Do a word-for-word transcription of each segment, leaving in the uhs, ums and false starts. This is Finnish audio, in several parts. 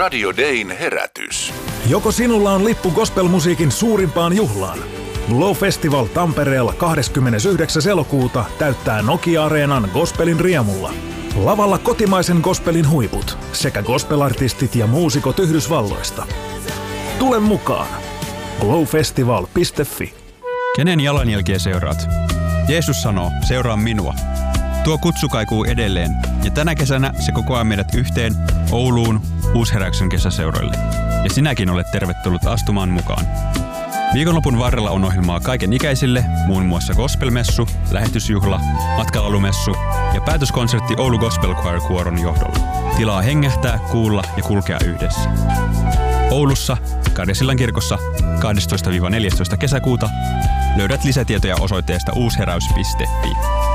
Radio Dayn herätys. Joko sinulla on lippu gospelmusiikin suurimpaan juhlaan? Glow Festival Tampereella kahdeskymmenesyhdeksäs elokuuta täyttää Nokia-areenan gospelin riemulla. Lavalla kotimaisen gospelin huiput sekä gospelartistit ja muusikot Yhdysvalloista. Tule mukaan. glowfestival piste fi. Kenen jalanjälkiä seuraat? Jeesus sanoo, seuraa minua. Tuo kutsu kaikuu edelleen, ja tänä kesänä se kokoaa meidät yhteen Ouluun Uusheräyksen kesäseuroille. Ja sinäkin olet tervetullut astumaan mukaan. Viikonlopun varrella on ohjelmaa kaiken ikäisille, muun muassa gospelmessu, lähetysjuhla, matkalalumessu ja päätöskonsertti Oulu Gospel Choir kuoron johdolla. Tilaa hengähtää, kuulla ja kulkea yhdessä. Oulussa, Karjasillan kirkossa kahdestoista neljästoista kesäkuuta löydät lisätietoja osoitteesta uusheräys piste fi.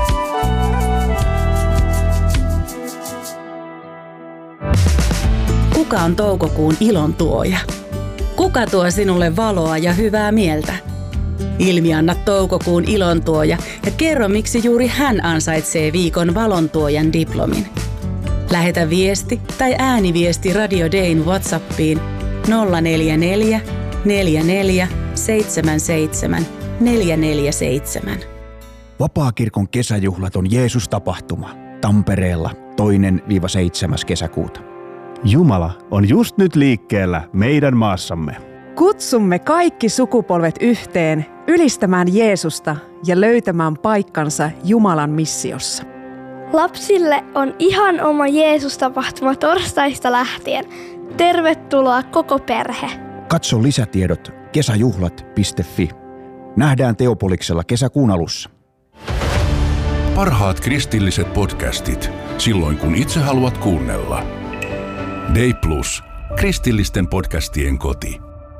Kuka on toukokuun ilon tuoja? Kuka tuo sinulle valoa ja hyvää mieltä? Ilmianna toukokuun ilontuoja ja kerro, miksi juuri hän ansaitsee viikon valontuojan diplomin. Lähetä viesti tai ääniviesti Radio Dayn WhatsAppiin nolla neljä neljä neljä neljä seitsemän seitsemän neljä neljä seitsemän. Vapaakirkon kesäjuhlat on Jeesus-tapahtuma Tampereella toinen seitsemäs kesäkuuta. Jumala on just nyt liikkeellä meidän maassamme. Kutsumme kaikki sukupolvet yhteen ylistämään Jeesusta ja löytämään paikkansa Jumalan missiossa. Lapsille on ihan oma Jeesus-tapahtuma torstaista lähtien. Tervetuloa koko perhe. Katso lisätiedot kesäjuhlat piste fi. Nähdään Teopoliksella kesäkuun alussa. Parhaat kristilliset podcastit, silloin kun itse haluat kuunnella. Day Plus, kristillisten podcastien koti.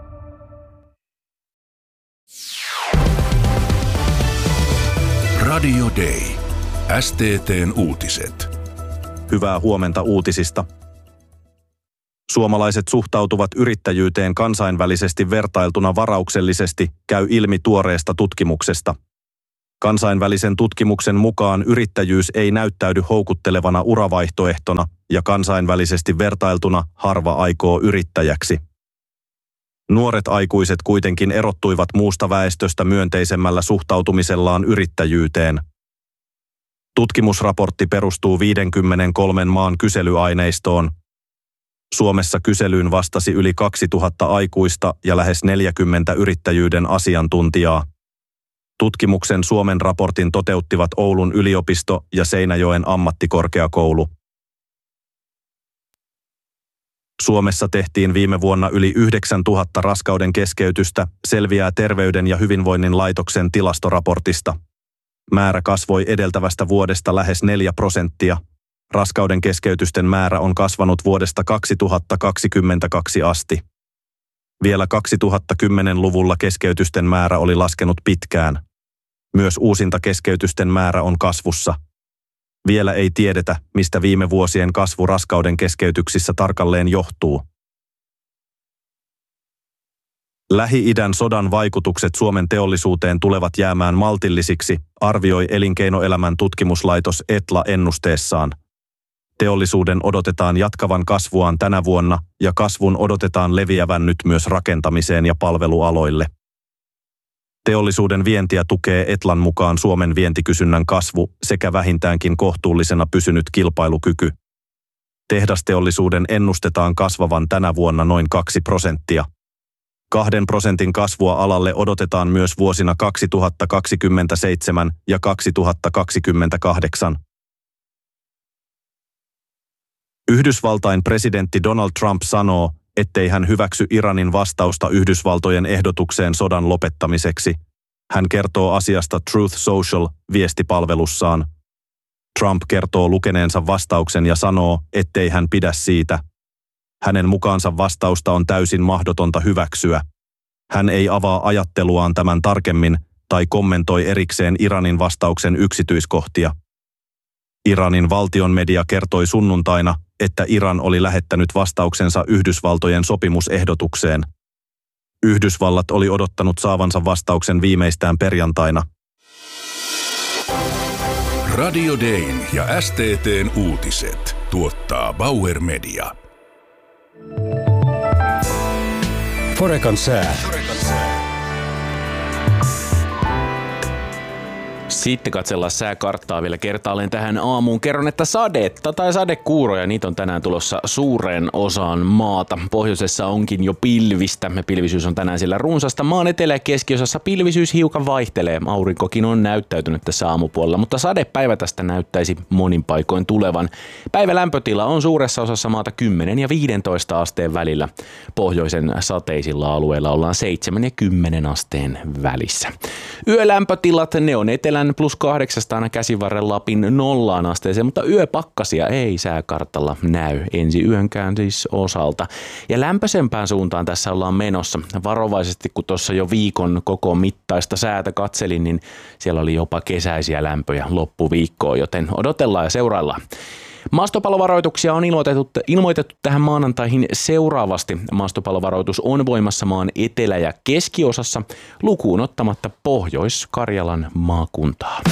Radio Day. S T T:n uutiset. Hyvää huomenta uutisista. Suomalaiset suhtautuvat yrittäjyyteen kansainvälisesti vertailtuna varauksellisesti, käy ilmi tuoreesta tutkimuksesta. Kansainvälisen tutkimuksen mukaan yrittäjyys ei näyttäydy houkuttelevana uravaihtoehtona ja kansainvälisesti vertailtuna harva aikoo yrittäjäksi. Nuoret aikuiset kuitenkin erottuivat muusta väestöstä myönteisemmällä suhtautumisellaan yrittäjyyteen. Tutkimusraportti perustuu viidenkymmenenkolmen maan kyselyaineistoon. Suomessa kyselyyn vastasi yli kaksituhatta aikuista ja lähes neljäkymmentä yrittäjyyden asiantuntijaa. Tutkimuksen Suomen raportin toteuttivat Oulun yliopisto ja Seinäjoen ammattikorkeakoulu. Suomessa tehtiin viime vuonna yli yhdeksäntuhatta raskauden keskeytystä, selviää Terveyden ja hyvinvoinnin laitoksen tilastoraportista. Määrä kasvoi edeltävästä vuodesta lähes neljä prosenttia. Raskauden keskeytysten määrä on kasvanut vuodesta kaksituhattakaksikymmentäkaksi asti. Vielä kaksituhattakymmenluvulla keskeytysten määrä oli laskenut pitkään. Myös uusinta keskeytysten määrä on kasvussa. Vielä ei tiedetä, mistä viime vuosien kasvu raskauden keskeytyksissä tarkalleen johtuu. Lähi-idän sodan vaikutukset Suomen teollisuuteen tulevat jäämään maltillisiksi, arvioi Elinkeinoelämän tutkimuslaitos Etla ennusteessaan. Teollisuuden odotetaan jatkavan kasvuaan tänä vuonna ja kasvun odotetaan leviävän nyt myös rakentamiseen ja palvelualoille. Teollisuuden vientiä tukee Etlan mukaan Suomen vientikysynnän kasvu sekä vähintäänkin kohtuullisena pysynyt kilpailukyky. Tehdasteollisuuden ennustetaan kasvavan tänä vuonna noin kaksi prosenttia. Kahden prosentin kasvua alalle odotetaan myös vuosina kaksituhattakaksikymmentäseitsemän ja kaksituhattakaksikymmentäkahdeksan. Yhdysvaltain presidentti Donald Trump sanoo, ettei hän hyväksy Iranin vastausta Yhdysvaltojen ehdotukseen sodan lopettamiseksi. Hän kertoo asiasta Truth Social viestipalvelussaan. Trump kertoo lukeneensa vastauksen ja sanoo, ettei hän pidä siitä. Hänen mukaansa vastausta on täysin mahdotonta hyväksyä. Hän ei avaa ajatteluaan tämän tarkemmin tai kommentoi erikseen Iranin vastauksen yksityiskohtia. Iranin valtion media kertoi sunnuntaina, että Iran oli lähettänyt vastauksensa Yhdysvaltojen sopimusehdotukseen. Yhdysvallat oli odottanut saavansa vastauksen viimeistään perjantaina. Radio Dayn ja S T T:n uutiset tuottaa Bauer Media. Forekan sää. Sitten katsellaan sääkarttaa vielä kertaalleen tähän aamuun. Kerron, että sadetta tai sadekuuroja, niitä on tänään tulossa suureen osaan maata. Pohjoisessa onkin jo pilvistä. Pilvisyys on tänään siellä runsasta. Maan etelä- ja keskiosassa pilvisyys hiukan vaihtelee. Aurinkokin on näyttäytynyt tässä aamupuolella, mutta sadepäivä tästä näyttäisi monin paikoin tulevan. Päivän lämpötila on suuressa osassa maata kymmenen ja viisitoista asteen välillä. Pohjoisen sateisilla alueilla ollaan seitsemän ja kymmenen asteen välissä. Yölämpötilat, ne on etelän plus kahdeksasta aina käsivarren Lapin nollaan asteeseen, mutta yöpakkasia ei sääkartalla näy ensi yönkään siis osalta. Ja lämpöisempään suuntaan tässä ollaan menossa. Varovaisesti, kun tuossa jo viikon koko mittaista säätä katselin, niin siellä oli jopa kesäisiä lämpöjä loppuviikkoon, joten odotellaan ja seuraillaan. Maastopallovaroituksia on ilmoitettu, ilmoitettu tähän maanantaihin seuraavasti. Maastopallovaroitus on voimassa maan etelä- ja keskiosassa lukuun ottamatta Pohjois-Karjalan maakuntaa.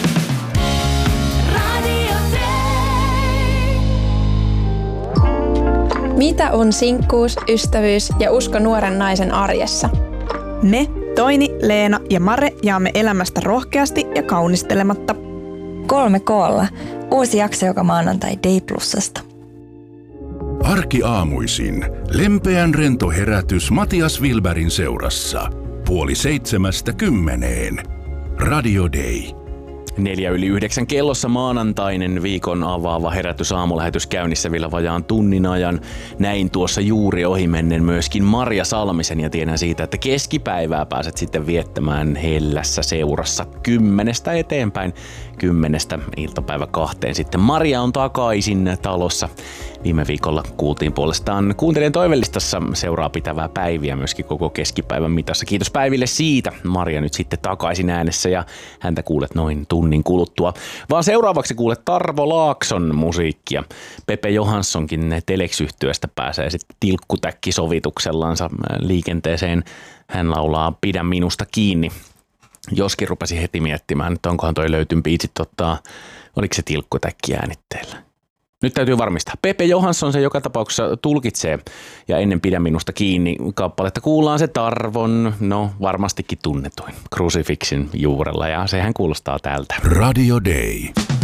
Mitä on sinkkuus, ystävyys ja usko nuoren naisen arjessa? Me, Toini, Leena ja Mare jaamme elämästä rohkeasti ja kaunistelematta. Kolme koolla. Uusi jakso joka maanantai Day Plusasta. Arkiaamuisin lempeän rento herätys Matias Wilbergin seurassa. Puoli seitsemästä kymmeneen. Radio Day. Neljä yli yhdeksän kellossa maanantainen viikon avaava herätys aamulähetys käynnissä vielä vajaan tunnin ajan. Näin tuossa juuri ohimennen myöskin Marja Salmisen ja tiedän siitä, että keskipäivää pääset sitten viettämään hellässä seurassa kymmenestä eteenpäin. Kymmenestä iltapäivä kahteen sitten. Maria on takaisin talossa. Viime viikolla kuultiin puolestaan kuuntelijan toivellistassa seuraa pitävää päiviä myöskin koko keskipäivän mitassa. Kiitos Päiville siitä. Maria nyt sitten takaisin äänessä ja häntä kuulet noin tunnin kuluttua. Vaan seuraavaksi kuulet Tarvo Laakson musiikkia. Pepe Johanssonkin Telex-yhtyeestä pääsee sitten tilkkutäkkisovituksellansa liikenteeseen. Hän laulaa Pidä minusta kiinni. Joskin rupesi heti miettimään, että onkohan toi löytyn biitsit ottaa, oliko se tilkkutäkki äänitteellä. Nyt täytyy varmistaa. Pepe Johansson se joka tapauksessa tulkitsee ja ennen Pidä minusta kiinni kappaletta kuullaan se Tarvon, no varmastikin tunnetuin, Crucifixin juurella ja sehän kuulostaa tältä. Radio Day.